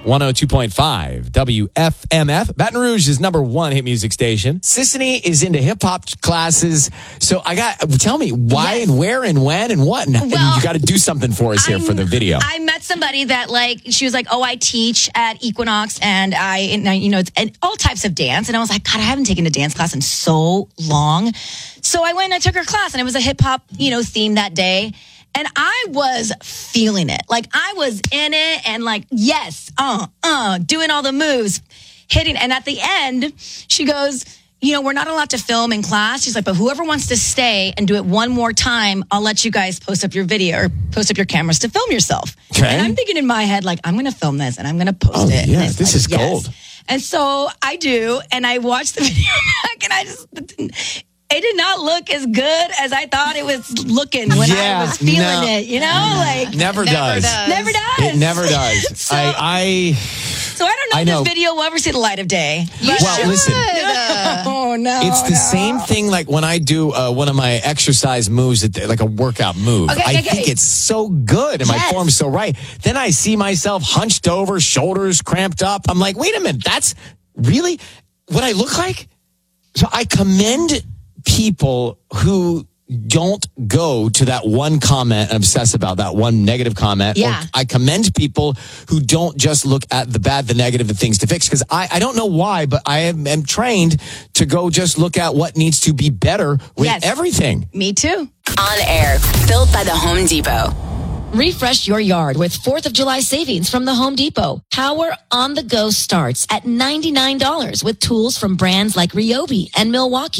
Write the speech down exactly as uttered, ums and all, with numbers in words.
one oh two point five W F M F, Baton Rouge's number one hit music station. Sissany is into hip hop classes. So I got, tell me why Yes. and where and when and what. And, Well, and you got to do something for us here I'm- for the video. I met somebody that like, she was like, oh, I teach at Equinox and I, and I you know, it's and all types of dance. And I was like, God, I haven't taken a dance class in so long. So I went and I took her class and it was a hip hop, you know, theme that day. And I was feeling it. Like I was in it and like, yes, uh, uh, doing all the moves, hitting. And at the end, she goes, you know, we're not allowed to film in class. She's like, but whoever wants to stay and do it one more time, I'll let you guys post up your video or post up your cameras to film yourself. Okay. And I'm thinking in my head, like, I'm going to film this and I'm going to post Oh, it. yeah, And it's this like, is yes. gold. And so I do. And I watched the video back and I just... It did not look as good as I thought it was looking when Yeah, I was feeling no. it, you know? Like, Never, Never does. does. never does. It never does. So- I, I, So I don't know I if know. this video will ever see the light of day. You But- Well, should. listen. Oh, no. it's the no. same thing like when I do uh, one of my exercise moves, that- like a workout move. Okay, I okay, think okay. it's so good and my Yes. form's so right. Then I see myself hunched over, shoulders cramped up. I'm like, wait a minute, that's really what I look like? So I commend people who don't go to that one comment and obsess about that one negative comment. Yeah. Or I commend people who don't just look at the bad, the negative, the things to fix. Because I, I don't know why, but I am, am trained to go just look at what needs to be better with Yes. everything. Me too. On air, built by the Home Depot. Refresh your yard with fourth of July savings from the Home Depot. Power on the go starts at ninety-nine dollars with tools from brands like Ryobi and Milwaukee.